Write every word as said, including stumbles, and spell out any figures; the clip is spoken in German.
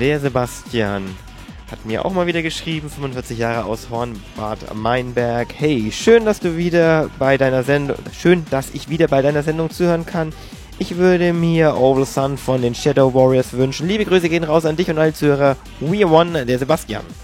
Der Sebastian hat mir auch mal wieder geschrieben, fünfundvierzig Jahre aus Hornbad Meinberg. Hey, schön, dass du wieder bei deiner Sendung, schön, dass ich wieder bei deiner Sendung zuhören kann. Ich würde mir Oval Sun von den Shadow Warriors wünschen. Liebe Grüße gehen raus an dich und alle Zuhörer. We won, der Sebastian.